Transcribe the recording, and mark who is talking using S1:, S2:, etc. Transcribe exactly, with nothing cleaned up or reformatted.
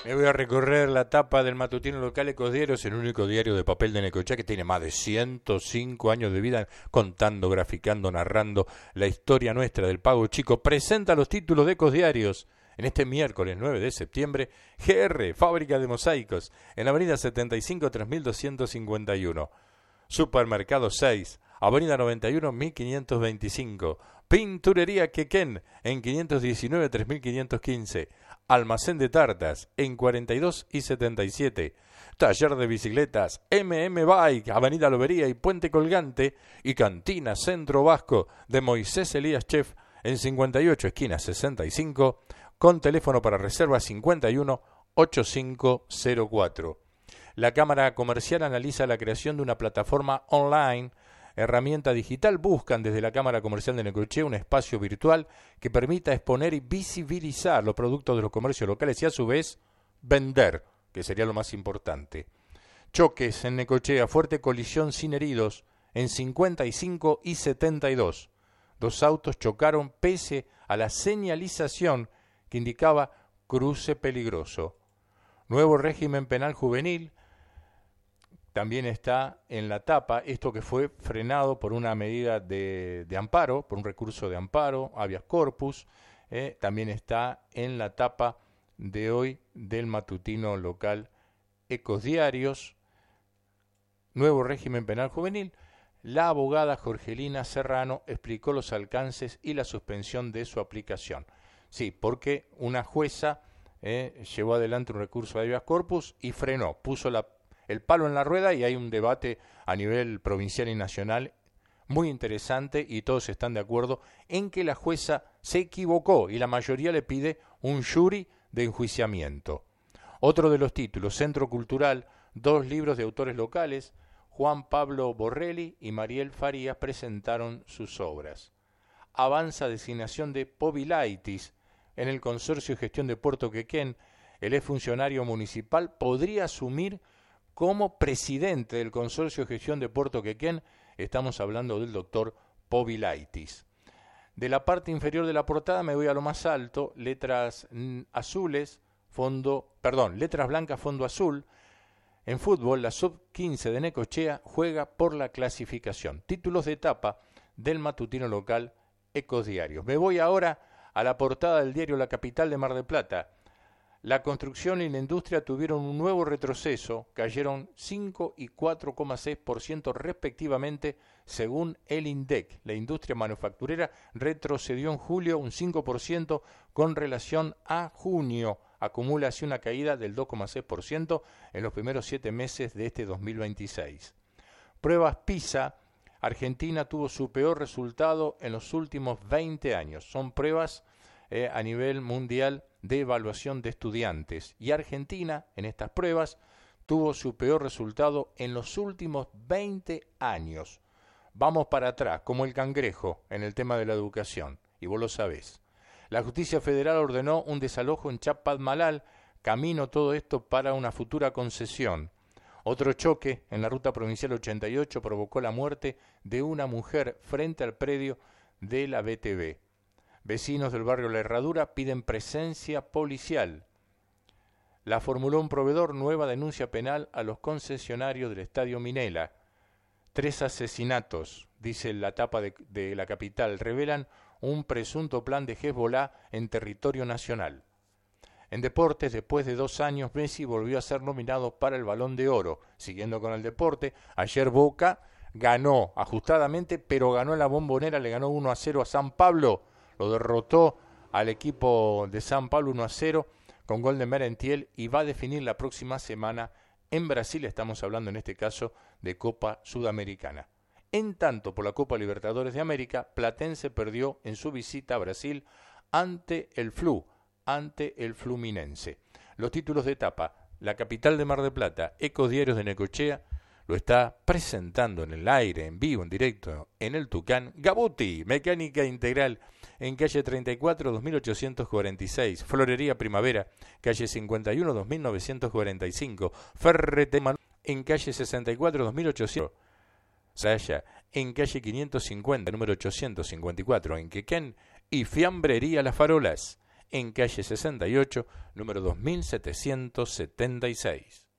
S1: Me voy a recorrer la tapa del matutino local Ecodiarios, el único diario de papel de Necochea que tiene más de ciento cinco años de vida, contando, graficando, narrando la historia nuestra del Pago Chico. Presenta los títulos de Ecodiarios en este miércoles nueve de septiembre. G R, fábrica de mosaicos, en la avenida setenta y cinco, tres mil doscientos cincuenta y uno. Supermercado seis, avenida noventa y uno, mil quinientos veinticinco. Pinturería Quequén, en quinientos diecinueve, tres mil quinientos quince. Almacén de tartas, en cuarenta y dos y setenta y siete. Taller de bicicletas, M M Bike, avenida Lobería y Puente Colgante. Y Cantina Centro Vasco de Moisés Elías Chef, en cincuenta y ocho, esquina sesenta y cinco, con teléfono para reserva cincuenta y uno, ochenta y cinco cero cuatro. La Cámara Comercial analiza la creación de una plataforma online, herramienta digital. Buscan desde la Cámara Comercial de Necochea un espacio virtual que permita exponer y visibilizar los productos de los comercios locales y a su vez vender, que sería lo más importante. Choques en Necochea, fuerte colisión sin heridos en cincuenta y cinco y setenta y dos. Dos autos chocaron pese a la señalización que indicaba cruce peligroso. Nuevo régimen penal juvenil. También está en la tapa esto que fue frenado por una medida de, de amparo, por un recurso de amparo, habeas corpus. Eh, también está en la tapa de hoy del matutino local Ecodiarios. Nuevo régimen penal juvenil. La abogada Jorgelina Serrano explicó los alcances y la suspensión de su aplicación. Sí, porque una jueza eh, llevó adelante un recurso de habeas corpus y frenó, puso la el palo en la rueda, y hay un debate a nivel provincial y nacional muy interesante, y todos están de acuerdo en que la jueza se equivocó y la mayoría le pide un jury de enjuiciamiento. Otro de los títulos, Centro Cultural, dos libros de autores locales, Juan Pablo Borrelli y Mariel Farías presentaron sus obras. Avanza designación de Povilaitis en el Consorcio de Gestión de Puerto Quequén. El exfuncionario municipal podría asumir como presidente del Consorcio de Gestión de Puerto Quequén. Estamos hablando del doctor Povilaitis. De la parte inferior de la portada me voy a lo más alto, letras azules, fondo, perdón, letras blancas, fondo azul. En fútbol, la sub quince de Necochea juega por la clasificación. Títulos de etapa del matutino local Ecodiarios. Me voy ahora a la portada del diario La Capital de Mar del Plata. La construcción y la industria tuvieron un nuevo retroceso, cayeron cinco y cuatro coma seis por ciento respectivamente según el INDEC. La industria manufacturera retrocedió en julio un cinco por ciento con relación a junio. Acumula así una caída del dos coma seis por ciento en los primeros siete meses de este dos mil veintiséis. Pruebas PISA, Argentina tuvo su peor resultado en los últimos veinte años. Son pruebas eh, a nivel mundial de evaluación de estudiantes, y Argentina en estas pruebas tuvo su peor resultado en los últimos veinte años. Vamos para atrás, como el cangrejo en el tema de la educación, y vos lo sabés. La justicia federal ordenó un desalojo en Chapadmalal, camino todo esto para una futura concesión. Otro choque en la ruta provincial ochenta y ocho provocó la muerte de una mujer frente al predio de la B T V. Vecinos del barrio La Herradura piden presencia policial. La formuló un proveedor, nueva denuncia penal a los concesionarios del Estadio Minela. Tres asesinatos, dice la tapa de, de La Capital, revelan un presunto plan de Hezbollah en territorio nacional. En deportes, después de dos años, Messi volvió a ser nominado para el Balón de Oro. Siguiendo con el deporte, ayer Boca ganó ajustadamente, pero ganó en la Bombonera, le ganó uno a cero a San Pablo. Lo derrotó al equipo de San Pablo uno a cero con gol de Merentiel, y va a definir la próxima semana en Brasil. Estamos hablando en este caso de Copa Sudamericana. En tanto, por la Copa Libertadores de América, Platense perdió en su visita a Brasil ante el Flu, ante el Fluminense. Los títulos de etapa, La Capital de Mar del Plata, Ecodiarios de Necochea, lo está presentando en el aire, en vivo, en directo, en el Tucán, Gabuti, Mecánica Integral, en calle treinta y cuatro, dos mil ochocientos cuarenta y seis, Florería Primavera, calle cincuenta y uno, dos mil novecientos cuarenta y cinco, Ferreteman, en calle sesenta y cuatro, dos mil ochocientos, Saya, en calle quinientos cincuenta, número ochocientos cincuenta y cuatro, en Quequén, y Fiambrería Las Farolas, en calle sesenta y ocho, número dos mil setecientos setenta y seis.